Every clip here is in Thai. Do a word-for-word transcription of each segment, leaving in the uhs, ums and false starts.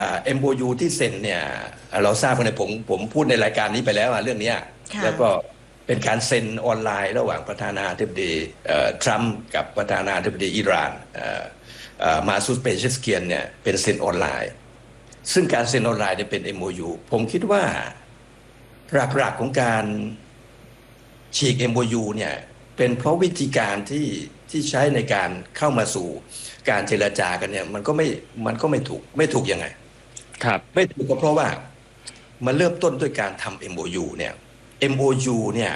เอ็มโอยูที่เซ็นเนี่ยเราทราบกันในผมผมพูดในรายการนี้ไปแล้วเรื่องนี้แล้วก็เป็นการเซ็นออนไลน์ระหว่างประธานาธิบดีทรัมป์กับประธานาธิบดีอิหร่านมาซูดเปเชสเกียนเนี่ยเป็นเซ็นออนไลน์ซึ่งการเซ็นออนไลน์เนี่ยเป็น เอ็ม โอ ยู ผมคิดว่าหลักๆของการฉีก เอ็ม โอ ยู เนี่ยเป็นเพราะวิธีการที่ที่ใช้ในการเข้ามาสู่การเจรจากันเนี่ยมันก็ไม่มันก็ไม่ถูกไม่ถูกยังไงครับไม่ถูกก็เพราะว่ามันเริ่มต้นด้วยการทำ เอ็ม โอ ยู เนี่ย เอ็ม โอ ยู เนี่ย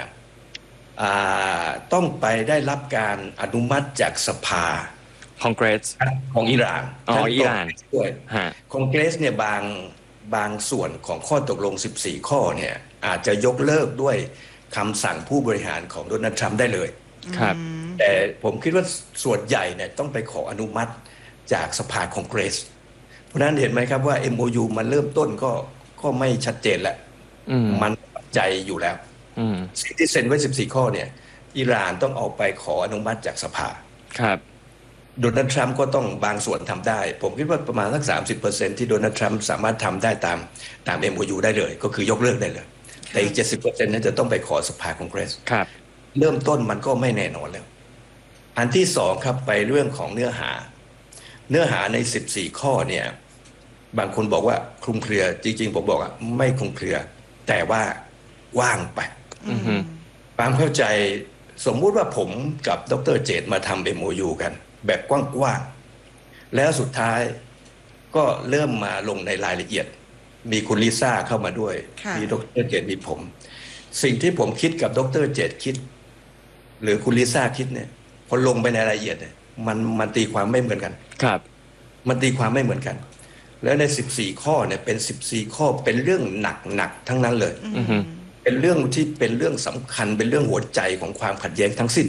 ต้องไปได้รับการอนุมัติจากสภาคอนเกรสของอิหร่านอ๋ออิหร่านด้วยคอนเกรสเนี่ยบางบางส่วนของข้อตกลงสิบสี่ข้อเนี่ยอาจจะยกเลิกด้วยคำสั่งผู้บริหารของโดนัลด์ทรัมป์ได้เลยครับแต่ผมคิดว่าส่วนใหญ่เนี่ยต้องไปขออนุมัติจากสภาคอนเกรสเพราะนั้นเห็นไหมครับว่า เอ็ม โอ ยู มันเริ่มต้นก็ก็ไม่ชัดเจนแล้วมันใจอยู่แล้วสิ่งที่เซ็นไว้สิบสี่ข้อเนี่ยอิหร่านต้องเอาไปขออนุมัติจากสภาครับโดนัลด์ทรัมป์ก็ต้องบางส่วนทำได้ผมคิดว่าประมาณสัก สามสิบเปอร์เซ็นต์ ที่โดนัลด์ทรัมป์สามารถทำได้ตามตาม เอ็ม โอ ยู ได้เลยก็คือยกเลิกได้เลยแต่อีก เจ็ดสิบเปอร์เซ็นต์ นั้นจะต้องไปขอสภาคอนเกรสครับเริ่มต้นมันก็ไม่แน่นอนแล้วอันที่สองครับไปเรื่องของเนื้อหาเนื้อหาในสิบสี่ข้อเนี่ยบางคนบอกว่าคลุมเครือจริงๆผมบอกอ่ะไม่คลุมเครือแต่ว่าว่างไปความเข้าใจสมมุติว่าผมกับดร.เจตมาทำ เอ็ม โอ ยู กันแบบกว้างๆแล้วสุดท้ายก็เริ่มมาลงในรายละเอียดมีคุณลิซ่าเข้ามาด้วยมีดร.เจตมีผมสิ่งที่ผมคิดกับดร.เจตคิดหรือคุณลิซ่าคิดเนี่ยพอลงไปในรายละเอียดเนี่ยมันมันตีความไม่เหมือนกันครับมันตีความไม่เหมือนกันแล้วในสิบสี่ข้อเนี่ยเป็นสิบสี่ข้อเป็นเรื่องหนักๆทั้งนั้นเลยเป็นเรื่องที่เป็นเรื่องสำคัญเป็นเรื่องหัวใจของความขัดแย้งทั้งสิ้น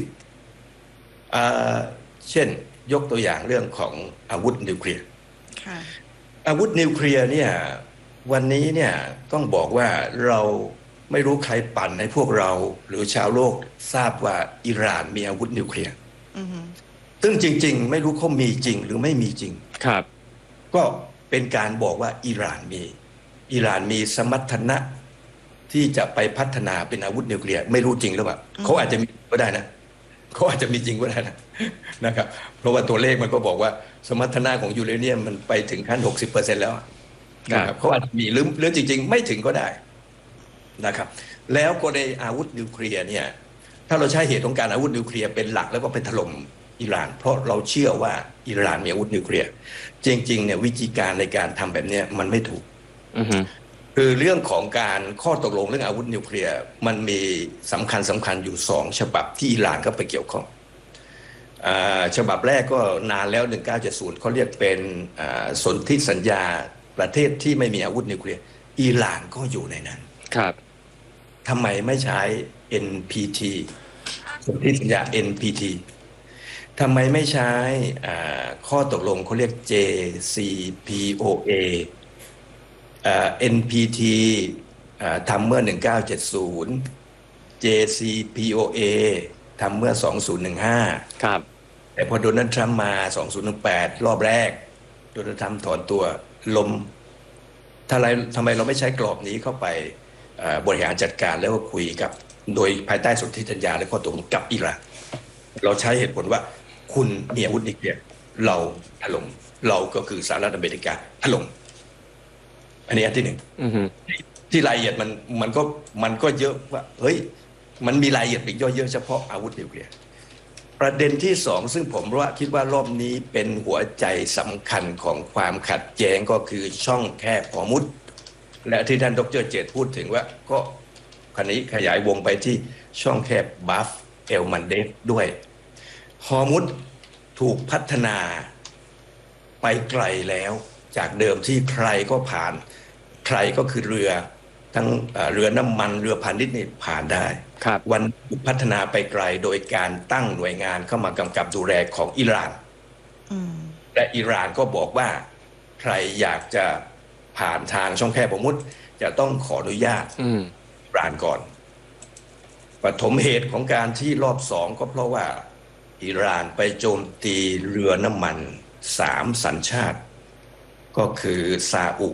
เช่นยกตัวอย่างเรื่องของอาวุธนิวเคลียร์อาวุธนิวเคลียร์เนี่ยวันนี้เนี่ยต้องบอกว่าเราไม่รู้ใครปั่นให้พวกเราหรือชาวโลกทราบว่าอิหร่านมีอาวุธนิวเคลียร์ซึ่งจริงๆไม่รู้เขามีจริงหรือไม่มีจริงครับก็เป็นการบอกว่าอิหร่านมีอิหร่านมีสมรรถนะที่จะไปพัฒนาเป็นอาวุธนิวเคลียร์ไม่รู้จริงหรือเปล่าเขาอาจจะมีก็ได้นะเขาอาจจะมีจริงก็ได้นะนะครับเพราะว่าตัวเลขมันก็บอกว่าสมรรถนะของยูเรเนียมมันไปถึงขั้น หกสิบเปอร์เซ็นต์ แล้วนะครับเขาอาจจะมีหรือหรือจริงๆไม่ถึงก็ได้นะครับแล้วก็ในอาวุธนิวเคลียร์เนี่ยถ้าเราใช้เหตุของการอาวุธนิวเคลียร์เป็นหลักแล้วก็ไปถล่มอิหร่านเพราะเราเชื่อว่าอิหร่านมีอาวุธนิวเคลียร์จริงๆเนี่ยวิธีการในการทำแบบนี้มันไม่ถูกคือเรื่องของการข้อตกลงเรื่องอาวุธนิวเคลียร์มันมีสำคัญสำคัญอยู่สองฉบับที่อิหร่านก็ไปเกี่ยวข้องฉบับแรกก็นานแล้วหนึ่งพันเก้าร้อยเจ็ดสิบเขาเรียกเป็นสนธิสัญญาประเทศที่ไม่มีอาวุธนิวเคลียร์อิหร่านก็อยู่ในนั้นครับทำไมไม่ใช้ เอ็น พี ที สนธิสัญญา เอ็น พี ที ทำไมไม่ใช้ข้อตกลงเขาเรียก เจ ซี พี โอ เอ เอ็น พี ที ทำเมื่อหนึ่งพันเก้าร้อยเจ็ดสิบ เจ ซี พี โอ เอ ทำเมื่อสองพันสิบห้าครับแต่พอโดนัลด์ทรัมป์มาสองพันสิบแปดรอบแรกโดนัลด์ทรัมป์ถอนตัวลมทำไมทำไมเราไม่ใช้กรอบนี้เข้าไปบริหารจัดการแล้วก็คุยกับโดยภายใต้สนธิสัญญาและข้อตกลงกับอิหร่านเราใช้เหตุผลว่าคุณมีอาวุธนิวเคลียร์เราถล่มเราก็คือสหรัฐอเมริกาถล่มอันนี้อันที่หนึ่งที่รายละเอียดมันมันก็มันก็เยอะว่าเฮ้ยมันมีรายละเอียดอีกเยอะๆเฉพาะอาวุธนิวเคลียร์ประเด็นที่สองซึ่งผมว่าคิดว่ารอบนี้เป็นหัวใจสำคัญของความขัดแย้งก็คือช่องแคบฮอร์มุซและที่ท่านดร.เจตพูดถึงว่าก็คราวนี้ขยายวงไปที่ช่องแคบบาฟเอลมันเดฟด้วยฮอร์มุซถูกพัฒนาไปไกลแล้วจากเดิมที่ใครก็ผ่านใครก็คือเรือทั้งเรือน้ำมันเรือพาณิชย์นี่ผ่านได้วันพัฒนาไปไกลโดยการตั้งหน่วยงานเข้ามากำกับดูแลของอิหร่านและอิหร่านก็บอกว่าใครอยากจะผ่านทางช่องแคบฮอร์มุซจะต้องขออนุญาตอิหร่านก่อนปฐมเหตุของการที่รอบสองก็เพราะว่าอิหร่านไปโจมตีเรือน้ำมันสามสัญชาติก็คือซาอุ